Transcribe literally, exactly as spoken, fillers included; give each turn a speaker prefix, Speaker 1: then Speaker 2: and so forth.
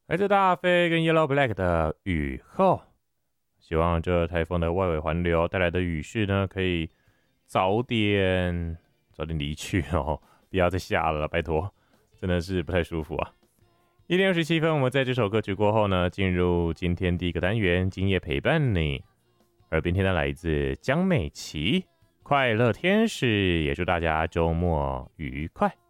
Speaker 1: 来自大飞跟 Yellow Black 的雨后，希望这台风的外围环流带来的雨势呢，可以早点早点离去哦，不要再下了，拜托，真的是不太舒服啊。一点二十七分，我们在这首歌曲过后呢，进入今天第一个单元，今夜陪伴你。而今天的来自江美琪，快乐天使，也祝大家周末愉快。